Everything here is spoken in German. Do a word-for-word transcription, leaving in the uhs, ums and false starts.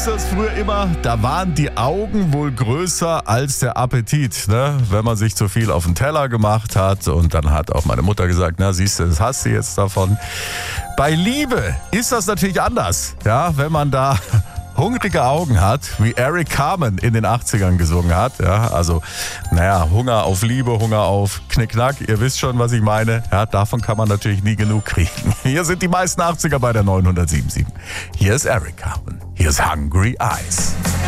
das früher immer? Da waren die Augen wohl größer als der Appetit, ne? Wenn man sich zu viel auf den Teller gemacht hat. Und dann hat auch meine Mutter gesagt, na siehst du, das hast du jetzt davon. Bei Liebe ist das natürlich anders, ja, wenn man da hungrige Augen hat, wie Eric Carmen in den achtzigern gesungen hat. Ja, also, naja, Hunger auf Liebe, Hunger auf Knickknack. Ihr wisst schon, was ich meine. Ja, davon kann man natürlich nie genug kriegen. Hier sind die meisten achtziger bei der neunhundertsieben Komma sieben. Hier ist Eric Carmen. Hier ist Hungry Eyes.